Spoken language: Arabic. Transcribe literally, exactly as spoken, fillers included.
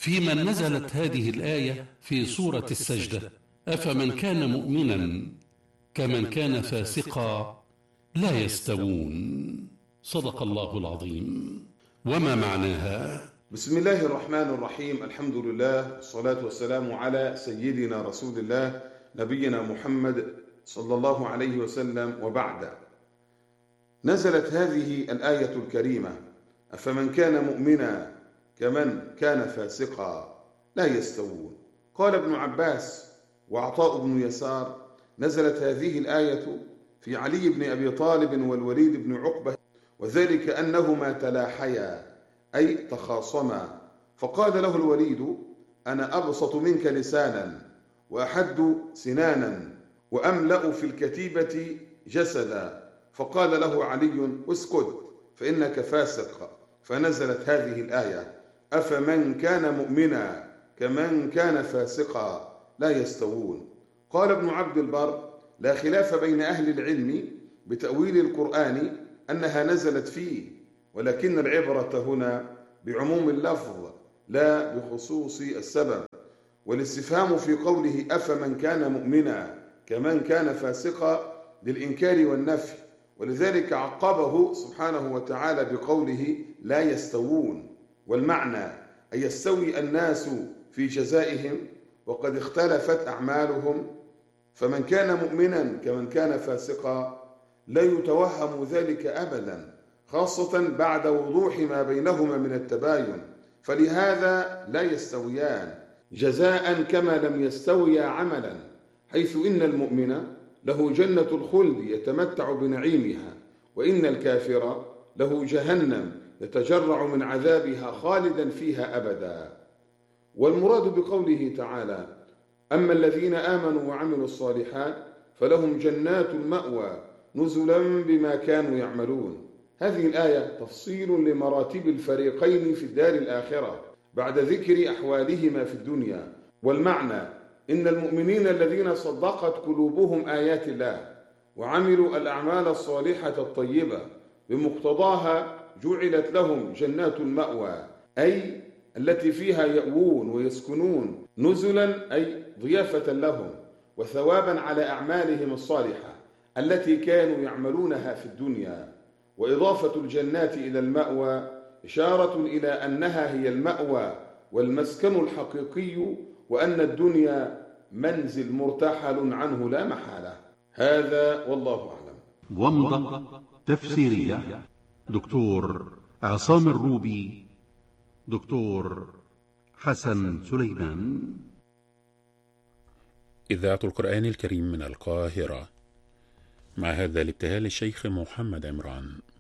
في من نزلت هذه الآية في سورة السجدة: أفمن كان مؤمنا كمن كان فاسقا لا يستوون. صدق الله العظيم. وما معناها؟ بسم الله الرحمن الرحيم. الحمد لله والصلاة والسلام على سيدنا رسول الله نبينا محمد صلى الله عليه وسلم، وبعد. نزلت هذه الآية الكريمة: أفمن كان مؤمنا كمن كان فاسقا لا يستوون. قال ابن عباس وعطاء بن يسار: نزلت هذه الآية في علي بن أبي طالب والوليد بن عقبة، وذلك أنهما تلاحيا أي تخاصما، فقال له الوليد: أنا أبسط منك لسانا وأحد سنانا وأملأ في الكتيبة جسدا، فقال له علي: اسكت فإنك فاسق. فنزلت هذه الآية: أفمن كان مؤمنا كمن كان فاسقا لا يستوون. قال ابن عبد البر: لا خلاف بين أهل العلم بتأويل القرآن أنها نزلت فيه، ولكن العبرة هنا بعموم اللفظ لا بخصوص السبب، والاستفهام في قوله أفمن كان مؤمنا كمن كان فاسقا للإنكار والنفي، ولذلك عقبه سبحانه وتعالى بقوله لا يستوون، والمعنى أن يستوي الناس في جزائهم وقد اختلفت أعمالهم، فمن كان مؤمنا كمن كان فاسقا لا يتوهم ذلك أبدا، خاصة بعد وضوح ما بينهما من التباين، فلهذا لا يستويان جزاء كما لم يستويا عملا، حيث إن المؤمن له جنة الخلد يتمتع بنعيمها، وإن الكافر له جهنم يتجرع من عذابها خالدا فيها أبدا. والمراد بقوله تعالى: أما الذين آمنوا وعملوا الصالحات فلهم جنات المأوى نزلا بما كانوا يعملون. هذه الآية تفصيل لمراتب الفريقين في الدار الآخرة بعد ذكر أحوالهما في الدنيا، والمعنى إن المؤمنين الذين صدقت قلوبهم آيات الله وعملوا الأعمال الصالحة الطيبة بمقتضاها جعلت لهم جنات المأوى، أي التي فيها يأوون ويسكنون، نزلا أي ضيافة لهم وثوابا على أعمالهم الصالحة التي كانوا يعملونها في الدنيا. وإضافة الجنات إلى المأوى إشارة إلى أنها هي المأوى والمسكن الحقيقي، وأن الدنيا منزل مرتحل عنه لا محالة. هذا والله أعلم. ومضة تفسيرية دكتور عصام الروبي، دكتور حسن سليمان. إذاعة القرآن الكريم من القاهرة، مع هذا الابتهال الشيخ محمد عمران.